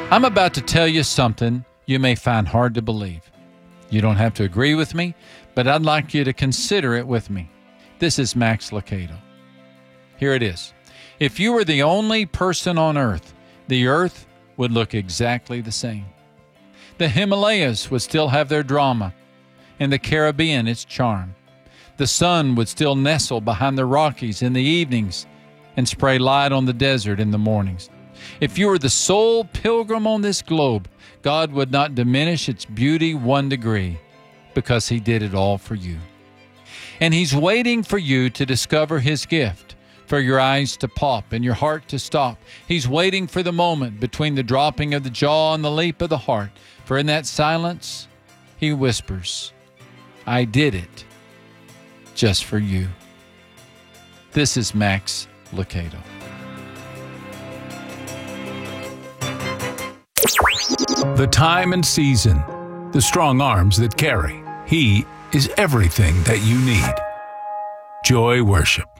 I'm about to tell you something you may find hard to believe. You don't have to agree with me, but I'd like you to consider it with me. This is Max Lucado. Here it is. If you were the only person on earth, the earth would look exactly the same. The Himalayas would still have their drama, and the Caribbean its charm. The sun would still nestle behind the Rockies in the evenings and spray light on the desert in the mornings. If you were the sole pilgrim on this globe, God would not diminish its beauty 1 degree because He did it all for you. And He's waiting for you to discover His gift, for your eyes to pop and your heart to stop. He's waiting for the moment between the dropping of the jaw and the leap of the heart, for in that silence, He whispers, I did it just for you. This is Max Lucado. The time and season, the strong arms that carry. He is everything that you need. Joy Worship.